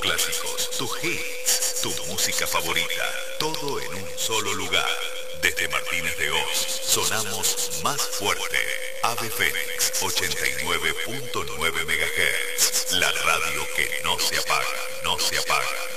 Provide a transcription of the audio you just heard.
clásicos, tus hits, tu música favorita, todo en un solo lugar. Desde Martínez de Oz, sonamos más fuerte. Ave Fénix 89.9 MHz. La radio que no se apaga, no se apaga.